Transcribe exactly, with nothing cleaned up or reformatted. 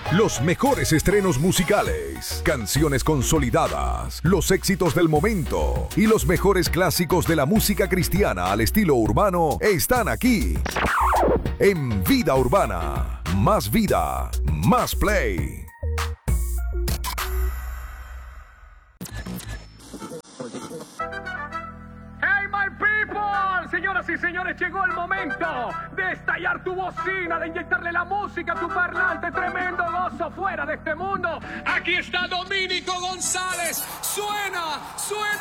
Los mejores estrenos musicales, canciones consolidadas, los éxitos del momento y los mejores clásicos de la música cristiana al estilo urbano están aquí. En Vida Urbana, más vida, más play. ¡Hey, my people! Señoras y señores, llegó el momento de estallar tu bocina, de inyectarle la música a tu parlante. Tremendo gozo fuera de este mundo. Aquí está Dominico González. Suena, suena.